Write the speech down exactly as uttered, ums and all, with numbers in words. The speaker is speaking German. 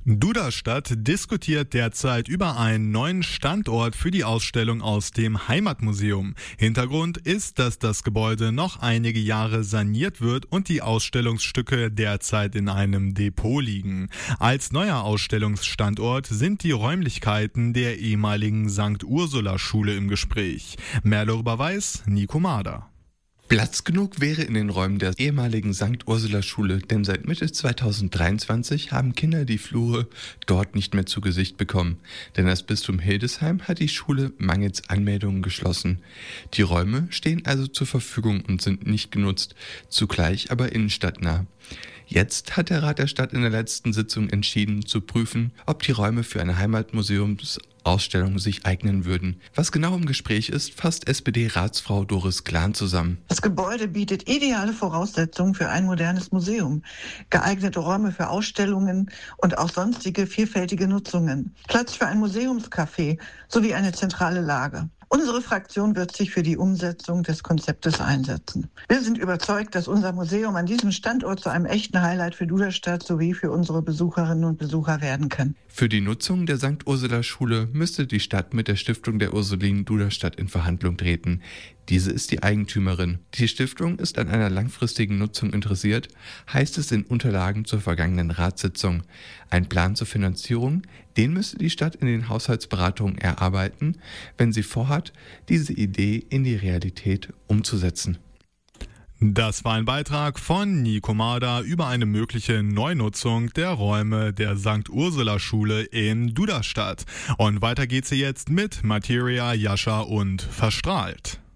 Duderstadt diskutiert derzeit über einen neuen Standort für die Ausstellung aus dem Heimatmuseum. Hintergrund ist, dass das Gebäude noch einige Jahre saniert wird und die Ausstellungsstücke derzeit in einem Depot liegen. Als neuer Ausstellungsstandort sind die Räumlichkeiten der ehemaligen Sankt Ursula Schule im Gespräch. Mehr darüber weiß Nico Mader. Platz genug wäre in den Räumen der ehemaligen Sankt Ursula Schule, denn seit Mitte zweitausenddreiundzwanzig haben Kinder die Flure dort nicht mehr zu Gesicht bekommen. Denn das Bistum Hildesheim hat die Schule mangels Anmeldungen geschlossen. Die Räume stehen also zur Verfügung und sind nicht genutzt, zugleich aber innenstadtnah. Jetzt hat der Rat der Stadt in der letzten Sitzung entschieden, zu prüfen, ob die Räume für eine Heimatmuseumsausstellung sich eignen würden. Was genau im Gespräch ist, fasst S P D-Ratsfrau Doris Glan zusammen. Das Gebäude bietet ideale Voraussetzungen für ein modernes Museum, geeignete Räume für Ausstellungen und auch sonstige vielfältige Nutzungen, Platz für ein Museumscafé sowie eine zentrale Lage. Unsere Fraktion wird sich für die Umsetzung des Konzeptes einsetzen. Wir sind überzeugt, dass unser Museum an diesem Standort zu einem echten Highlight für Duderstadt sowie für unsere Besucherinnen und Besucher werden kann. Für die Nutzung der Sankt Ursula Schule müsste die Stadt mit der Stiftung der Ursulinen Duderstadt in Verhandlung treten. Diese ist die Eigentümerin. Die Stiftung ist an einer langfristigen Nutzung interessiert, heißt es in Unterlagen zur vergangenen Ratssitzung. Ein Plan zur Finanzierung, den müsste die Stadt in den Haushaltsberatungen erarbeiten, wenn sie vorhat, diese Idee in die Realität umzusetzen. Das war ein Beitrag von Nico Mader über eine mögliche Neunutzung der Räume der Sankt Ursula Schule in Duderstadt. Und weiter geht's hier jetzt mit Materia, Jascha und Verstrahlt.